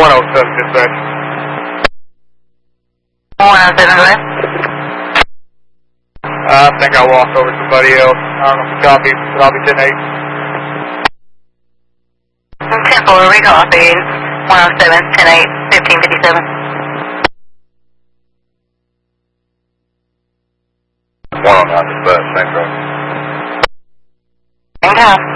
107 dispatch. 107, go ahead. I think I walked over somebody else. I don't know if you copy, but I'll be 10-8. 10-4, we copied. 107, 10-8, 1557. 109 dispatch, thanks, bro. Thank you.